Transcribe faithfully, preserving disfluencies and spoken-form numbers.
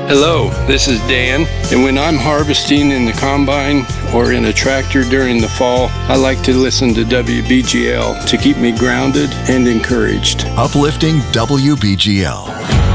Hello, this is Dan, and when I'm harvesting in the combine or in a tractor during the fall, I like to listen to W B G L to keep me grounded and encouraged. Uplifting W B G L.